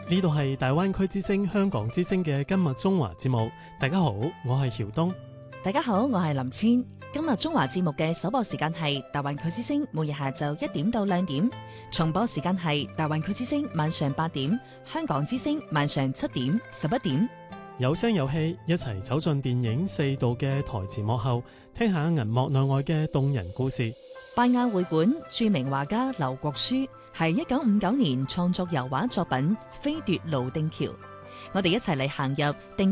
呢度係大灣區之聲香港之聲嘅今日中華節目。大家好，我係曉東。 大家好，我係林千。今日中華節目嘅首播時間係大灣區之聲，每日下晝1點到2點；重播時間係大灣區之聲晚上8點，香港之聲晚上7點、11點。 有聲有氣，一齊走進電影4道嘅台前幕後，聽下銀幕內外嘅動人故事。 拜亞會館著名畫家劉國書係1959年創作油畫作品《飛奪泸定橋》，我哋一齊嚟行入定